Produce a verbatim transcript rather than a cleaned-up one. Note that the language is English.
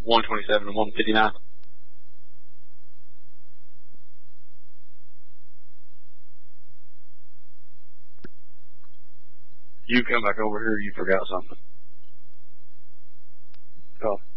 one twenty-seven and one fifty-nine. You come back over here, you forgot something. Oh.